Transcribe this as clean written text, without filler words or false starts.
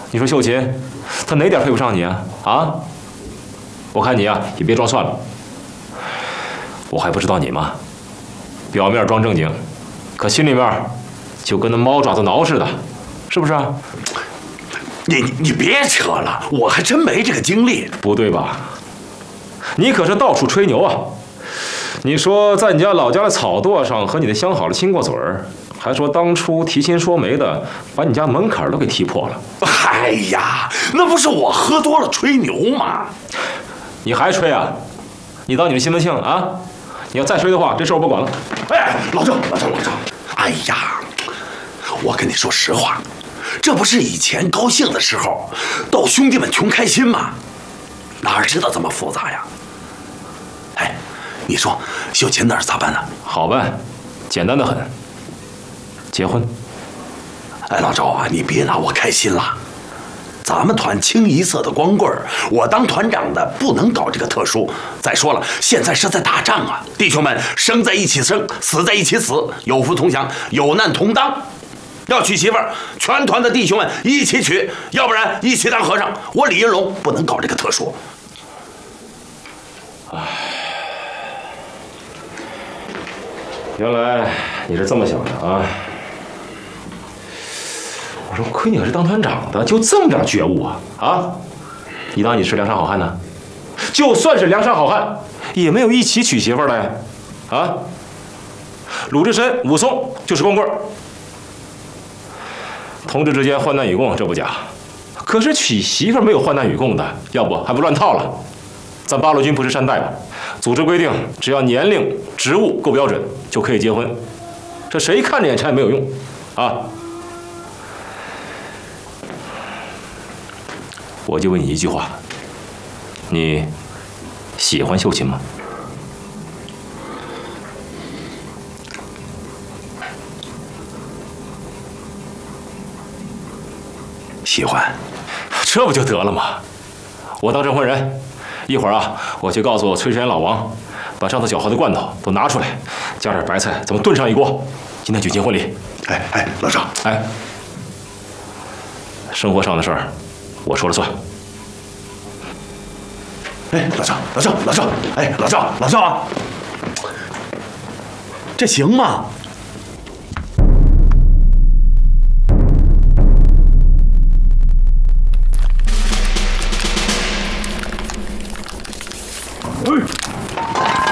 你说秀琴，她哪点配不上你啊？啊？我看你呀，也别装蒜了。我还不知道你吗？表面装正经，可心里面就跟那猫爪子挠似的，是不是啊？ 你别扯了，我还真没这个经历。 不对吧？你可是到处吹牛啊！你说在你家老家的草垛上和你的相好的亲过嘴儿，还说当初提亲说媒的把你家门槛都给踢破了。 哎呀，那不是我喝多了吹牛吗？ 你还吹啊？你当你是西门庆啊？你要再吹的话，这事我不管了。 哎，老赵，哎呀，我跟你说实话，这不是以前高兴的时候逗兄弟们穷开心吗？哪知道这么复杂呀？哎，你说秀琴那儿咋办呢？ 好办，简单的很，结婚。 哎，老赵啊，你别拿我开心了。咱们团清一色的光棍儿，我当团长的不能搞这个特殊。再说了，现在是在打仗啊，弟兄们生在一起生，死在一起死，有福同享，有难同当。要娶媳妇儿，全团的弟兄们一起娶，要不然一起当和尚。我李云龙不能搞这个特殊。 唉，原来你是这么想的啊！我说亏你可是当团长的，就这么点觉悟啊！啊，你当你是梁山好汉呢？就算是梁山好汉，也没有一起娶媳妇儿的呀！啊，鲁智深、武松就是光棍儿，同志之间患难与共，这不假。可是娶媳妇儿没有患难与共的，要不还不乱套了。咱八路军不是山寨吧？组织规定，只要年龄、职务够标准，就可以结婚。这谁看着眼馋也没有用啊！我就问你一句话：你喜欢秀琴吗？ 喜欢， 这不就得了吗？我当证婚人，一会儿啊，我去告诉崔山老王，把上次搅和的罐头都拿出来，加点白菜，咱们炖上一锅，今天举行婚礼。 哎，老赵， 哎，生活上的事儿，我说了算。 哎，老赵，哎，老赵啊，这行吗？